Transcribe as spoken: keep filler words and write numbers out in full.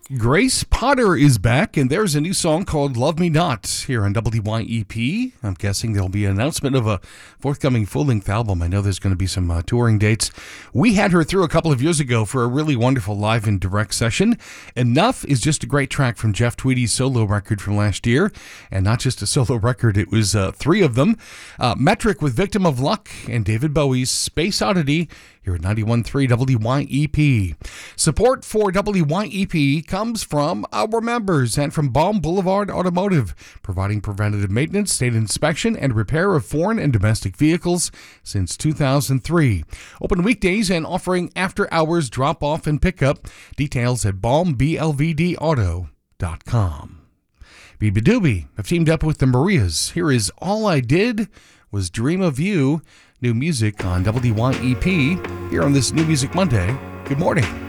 Grace Potter is back, and there's a new song called Love Me Not here on W Y E P. I'm guessing there'll be an announcement of a forthcoming full-length album. I know there's going to be some uh, touring dates. We had her through a couple of years ago for a really wonderful live and direct session. Enough is just a great track from Jeff Tweedy's solo record from last year, and not just a solo record, it was uh, three of them. Uh, Metric with Victim of Luck and David Bowie's Space Oddity here at ninety-one point three W Y E P. Support for W Y E P comes from our members and from Baum Boulevard Automotive, providing preventative maintenance, state inspection, and repair of foreign and domestic vehicles since two thousand three. Open weekdays and offering after-hours drop-off and pickup. Details at baum b l v d auto dot com. Bibi Doobie have teamed up with the Marias. Here is All I Did Was Dream of You. New music on W Y E P here on this New Music Monday. Good morning.